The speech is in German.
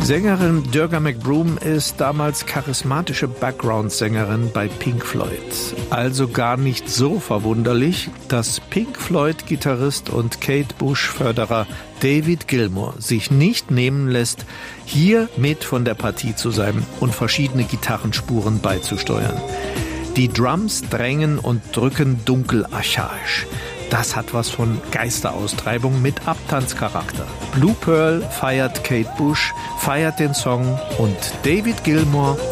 Sängerin Durga McBroom ist damals charismatische Background-Sängerin bei Pink Floyd. Also gar nicht so verwunderlich, dass Pink Floyd-Gitarrist und Kate Bush-Förderer David Gilmour sich nicht nehmen lässt, hier mit von der Partie zu sein und verschiedene Gitarrenspuren beizusteuern. Die Drums drängen und drücken dunkel archaisch. Das hat was von Geisteraustreibung mit Abtanzcharakter. Blue Pearl feiert Kate Bush, feiert den Song und David Gilmour